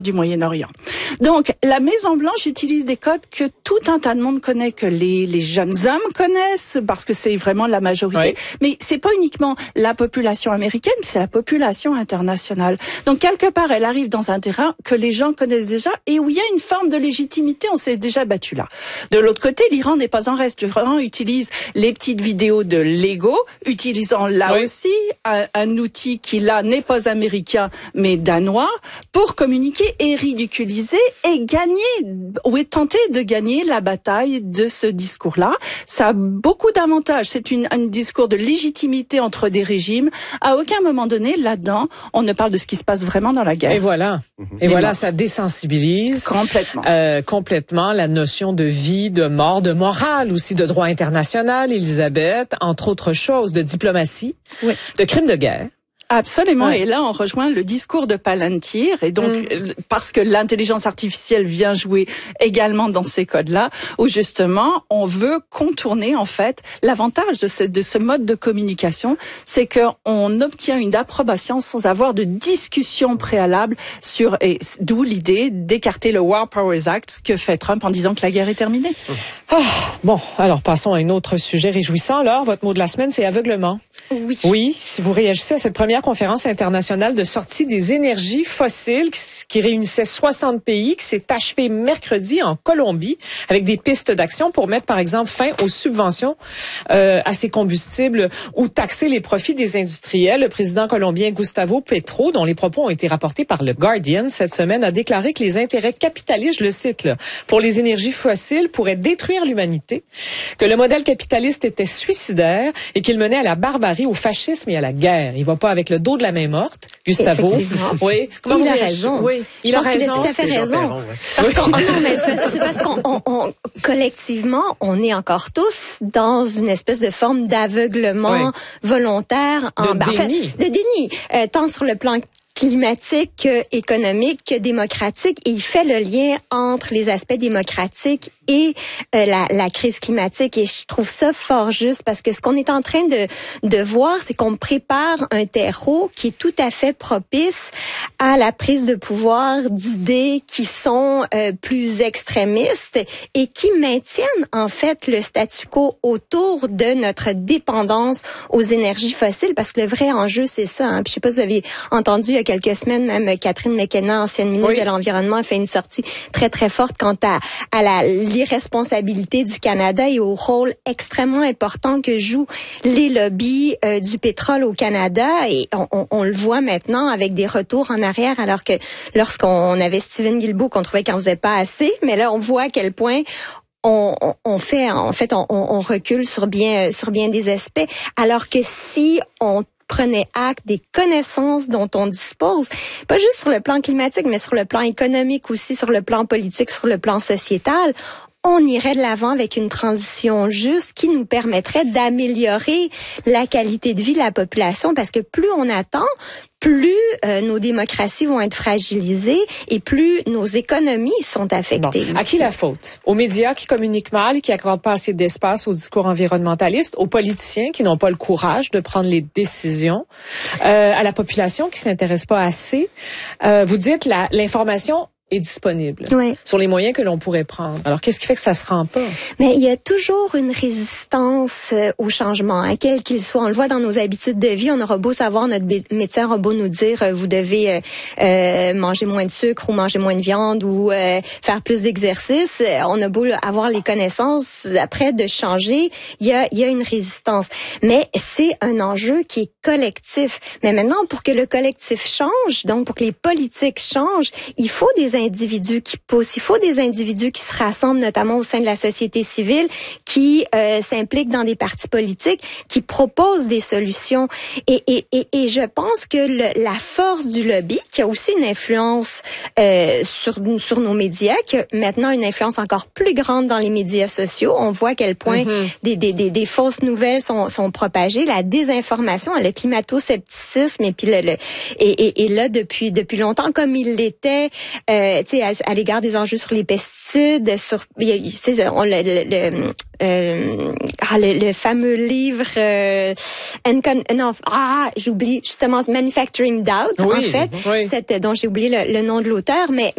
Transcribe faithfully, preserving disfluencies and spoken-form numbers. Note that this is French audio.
du Moyen-Orient. Donc, la Maison-Blanche utilise des codes que tout un tas de monde connaît, que les, les jeunes hommes connaissent, parce que c'est vraiment la majorité. Oui. Mais c'est pas uniquement la population américaine, c'est la population internationale. Donc, quelque part, elle arrive dans un terrain que les gens connaissent déjà et où il y a une forme de légitimité, on s'est déjà battu là. De l'autre côté, l'Iran n'est pas en reste. L'Iran utilise les petites vidéos de Lego, utilisant là oui. aussi un, un outil qui là n'est pas américain, mais danois, pour communiquer et ridiculiser et gagner, ou est tenté de gagner la bataille de ce discours-là. Ça a beaucoup d'avantages. C'est une, un discours de légitimité entre des régimes. À aucun moment donné, là-dedans, on ne parle de ce qui se passe vraiment dans la guerre. Et voilà. Et, et voilà, moi. Ça désensibilise. Complètement. Euh, complètement la notion de vie, de mort, de morale aussi, de droit international, Elisabeth, entre autres choses, de diplomatie, oui. de crimes de guerre. Absolument. Ouais. Et là, on rejoint le discours de Palantir. Et donc, mm. parce que l'intelligence artificielle vient jouer également dans ces codes-là, où justement, on veut contourner, en fait, l'avantage de ce, de ce mode de communication, c'est qu'on obtient une approbation sans avoir de discussion préalable sur, et d'où l'idée d'écarter le War Powers Act que fait Trump en disant que la guerre est terminée. Ah, bon, alors passons à un autre sujet réjouissant. Alors, votre mot de la semaine, c'est aveuglement. Oui. Oui, si vous réagissez à cette première conférence internationale de sortie des énergies fossiles qui, qui réunissait soixante pays, qui s'est achevée mercredi en Colombie avec des pistes d'action pour mettre, par exemple, fin aux subventions euh, à ces combustibles ou taxer les profits des industriels. Le président colombien Gustavo Petro, dont les propos ont été rapportés par le Guardian cette semaine, a déclaré que les intérêts capitalistes, je le cite, là, pour les énergies fossiles pourraient détruire l'humanité, que le modèle capitaliste était suicidaire et qu'il menait à la barbarie, au fascisme et à la guerre. Il va pas avec le dos de la main morte, Gustavo. Oui. Comment il a raison. Oui. Il a raison. Il a tout à fait raison. Perron, ouais. Parce qu'on, oh non, mais c'est parce qu'on, on, on, collectivement, on est encore tous dans une espèce de forme d'aveuglement oui. volontaire. En, de ben, déni. Enfin, de déni. Euh, tant sur le plan climatique, économique, démocratique, et il fait le lien entre les aspects démocratiques et euh, la, la crise climatique. Et je trouve ça fort juste parce que ce qu'on est en train de, de voir, c'est qu'on prépare un terreau qui est tout à fait propice à la prise de pouvoir d'idées qui sont euh, plus extrémistes et qui maintiennent en fait le statu quo autour de notre dépendance aux énergies fossiles. Parce que le vrai enjeu, c'est ça. Hein. Puis je sais pas si vous avez entendu il y a quelques semaines, même Catherine McKenna, ancienne ministre oui. de l'Environnement, a fait une sortie très, très forte quant à, à la, l'irresponsabilité du Canada et au rôle extrêmement important que jouent les lobbies euh, du pétrole au Canada. Et on, on, on le voit maintenant avec des retours en arrière, alors que lorsqu'on avait Stephen Guilbeault, qu'on trouvait qu'on faisait pas assez, mais là, on voit à quel point On, on, on fait, en fait, on, on recule sur bien, sur bien des aspects, alors que si on prenait acte des connaissances dont on dispose, pas juste sur le plan climatique, mais sur le plan économique aussi, sur le plan politique, sur le plan sociétal, on irait de l'avant avec une transition juste qui nous permettrait d'améliorer la qualité de vie de la population, parce que plus on attend, plus euh, nos démocraties vont être fragilisées et plus nos économies sont affectées. Bon. À qui la faute? Aux médias qui communiquent mal, qui n'accordent pas assez d'espace au discours environnementaliste, aux politiciens qui n'ont pas le courage de prendre les décisions, euh, à la population qui s'intéresse pas assez. Euh, vous dites la, l'information est disponible oui. sur les moyens que l'on pourrait prendre. Alors, qu'est-ce qui fait que ça se rend pas? Mais il y a toujours une résistance au changement, hein, quel qu'il soit. On le voit dans nos habitudes de vie. On aura beau savoir, notre médecin aura beau nous dire, euh, vous devez euh, euh, manger moins de sucre ou manger moins de viande ou euh, faire plus d'exercice. On a beau avoir les connaissances, après de changer, il y a, il y a une résistance. Mais c'est un enjeu qui est collectif. Mais maintenant, pour que le collectif change, donc pour que les politiques changent, il faut des individus qui poussent. Il faut des individus qui se rassemblent, notamment au sein de la société civile, qui euh, s'impliquent dans des partis politiques, qui proposent des solutions. Et, et, et, et je pense que le, la force du lobby, qui a aussi une influence euh, sur, sur nos médias, qui a maintenant une influence encore plus grande dans les médias sociaux. On voit à quel point mm-hmm. des, des, des, des fausses nouvelles sont, sont propagées, la désinformation, le climato-scepticisme, et puis le, le et, et, et là depuis depuis longtemps, comme il l'était. Euh, Tu sais, à, à l'égard des enjeux sur les pesticides, sur, tu sais, on le, le, le, euh, ah, le, le fameux livre, euh, Encon, non, ah, j'oublie justement Manufacturing Doubt, oui, en fait, oui. cette, dont j'ai oublié le, le nom de l'auteur, mais